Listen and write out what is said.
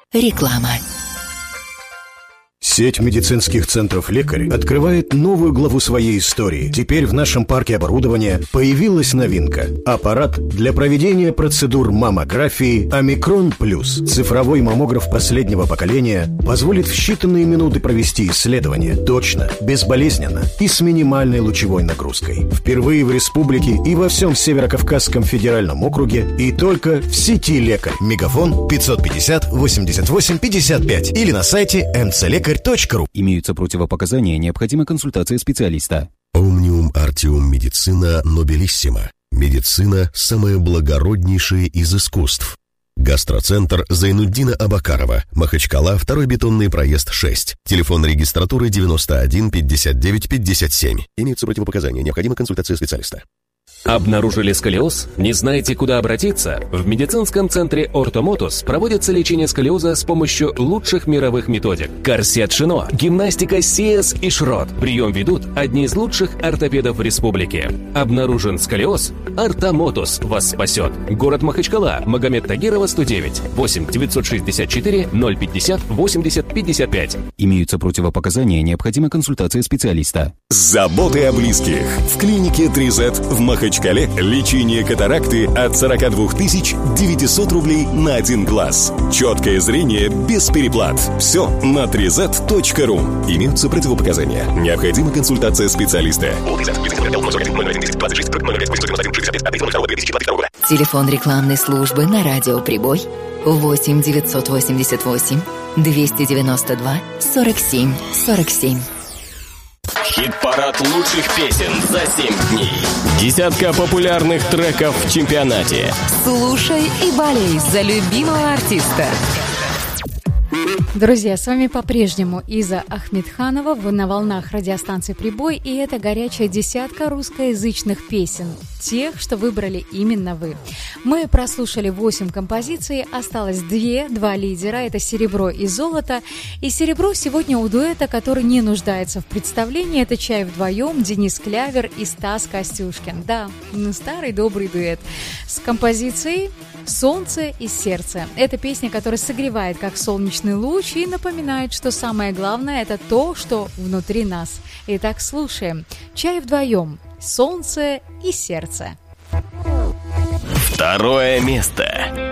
Реклама. Сеть медицинских центров «Лекарь» открывает новую главу своей истории. Теперь в нашем парке оборудования появилась новинка. Аппарат для проведения процедур маммографии «Омикрон Плюс». Цифровой маммограф последнего поколения позволит в считанные минуты провести исследование точно, безболезненно и с минимальной лучевой нагрузкой. Впервые в республике и во всем Северо-Кавказском федеральном округе и только в сети «Лекарь». Мегафон 550 88 55 или на сайте mcлекарь.ру. Имеются противопоказания, необходима консультация специалиста. Omnium Artium Medicina Nobilissima. Медицина – самое благороднейшее из искусств. Гастроцентр Зайнуддина Абакарова, Махачкала, 2-й бетонный проезд 6. Телефон регистратуры 91 59 57. Имеются противопоказания, необходима консультация специалиста. Обнаружили сколиоз? Не знаете, куда обратиться? В медицинском центре «Ортомотус» проводится лечение сколиоза с помощью лучших мировых методик. Корсет Шино, гимнастика Сиес и Шрот. Прием ведут одни из лучших ортопедов в республике. Обнаружен сколиоз? «Ортомотус» вас спасет. Город Махачкала, Магомед Тагирова, 109. 8 964 050 80 55. Имеются противопоказания, необходима консультация специалиста. Заботы о близких. В клинике 3Z в Махачкале лечение катаракты от 42 900 рублей на один глаз. Четкое зрение без переплат. Все на 3z.ru. Имеются противопоказания. Необходима консультация специалиста. Телефон рекламной службы на радио «Прибой» 8 988 292 47 47. Хит-парад лучших песен за 7 дней. Десятка популярных треков в чемпионате. Слушай и болей за любимого артиста. Друзья, с вами по-прежнему Иза Ахмедханова. Вы на волнах радиостанции «Прибой», и это горячая десятка русскоязычных песен. Тех, что выбрали именно вы. Мы прослушали 8 композиций, осталось 2 лидера. Это «Серебро» и «Золото». И «Серебро» сегодня у дуэта, который не нуждается в представлении. Это «Чай вдвоем», Денис Клявер и Стас Костюшкин. Да, старый добрый дуэт. С композицией «Солнце и сердце». Это песня, которая согревает, как солнечный луч, и напоминает, что самое главное – это то, что внутри нас. Итак, слушаем. «Чай вдвоем», «Солнце и сердце». 2 место.